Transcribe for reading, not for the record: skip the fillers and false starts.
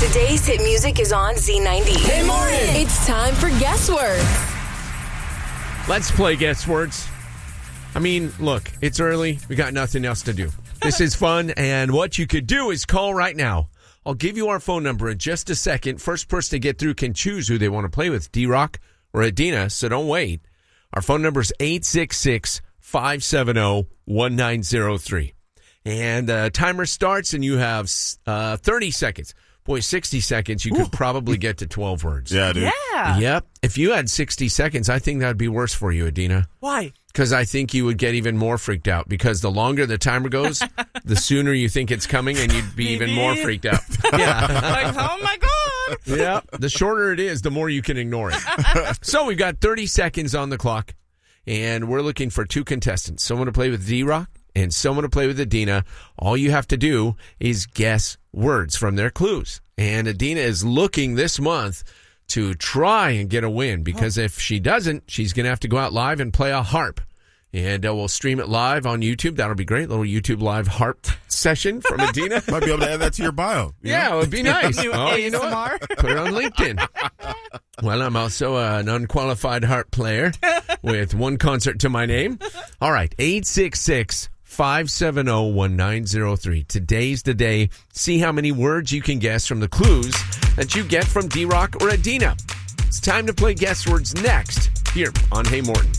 Today's hit music is on Z90. Hey, morning. It's time for Guess Words. Let's play Guess Words. I mean, look, it's early. We got nothing else to do. This is fun, and what you could do is call right now. I'll give you our phone number in just a second. First person to get through can choose who they want to play with, D-Rock or Adina, so don't wait. Our phone number is 866-570-1903. And the timer starts, and you have 30 seconds. Boy, 60 seconds, you could probably get to 12 words. Yeah, dude. Yeah. Yep. If you had 60 seconds, I think that would be worse for you, Adina. Why? Because I think you would get even more freaked out. Because the longer the timer goes, the sooner you think it's coming, and you'd be even more freaked out. Yeah. Like, oh my God. Yeah. The shorter it is, the more you can ignore it. So we've got 30 seconds on the clock, and we're looking for two contestants. Someone to play with D-Rock and someone to play with Adina. All you have to do is guess words from their clues. And Adina is looking this month to try and get a win, because if she doesn't, she's going to have to go out live and play a harp. And we'll stream it live on YouTube. That'll be great. Little YouTube live harp session from Adina. Might be able to add that to your bio. Yeah, it would be nice. New Oh, you know what? ASMR. Put it on LinkedIn. Well, I'm also an unqualified harp player with one concert to my name. All right, 866-570-1903. Today's the day. See how many words you can guess from the clues that you get from D-Rock or Adina. It's time to play Guess Words next here on Hey Morton.